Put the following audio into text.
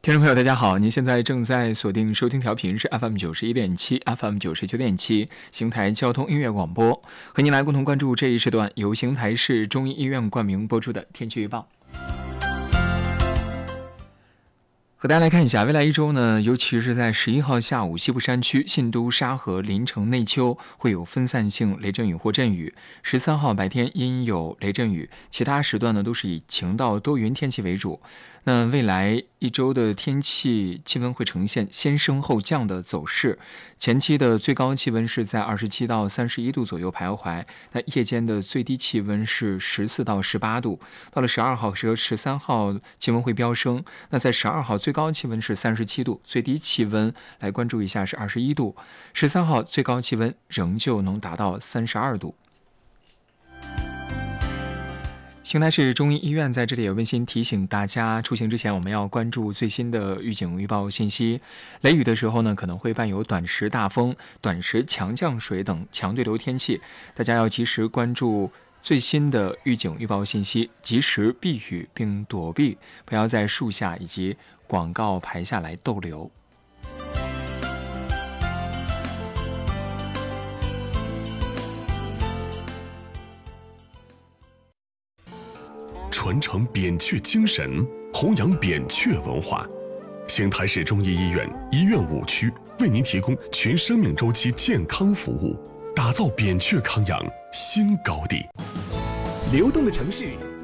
听众朋友，大家好，您现在正在锁定收听调频是 FM91.7 FM99.7 邢台交通音乐广播，和您来共同关注这一时段由邢台市中医医院冠名播出的天气预报。和大家来看一下未来一周呢，尤其是在11号下午，西部山区、信都、沙河、临城、内丘会有分散性雷阵雨或阵雨。13号白天阴有雷阵雨，其他时段呢都是以晴到多云天气为主。那未来一周的天气气温会呈现先升后降的走势，前期的最高气温是在27到31度左右徘徊，那夜间的最低气温是14到18度。到了12号和13号气温会飙升，那在12号最高气温是37度，最低气温来关注一下是21度，13号最高气温仍旧能达到32度。邢台市中医医院在这里也温馨提醒大家，出行之前我们要关注最新的预警预报信息。雷雨的时候呢，可能会伴有短时大风、短时强降水等强对流天气，大家要及时关注最新的预警预报信息，及时避雨并躲避，不要在树下以及广告牌下来逗留。 传承扁鹊精神，弘扬扁鹊文化。邢台市中医医院医院5区为您提供全生命周期健康服务，打造扁鹊康养新高地。 流动的城市，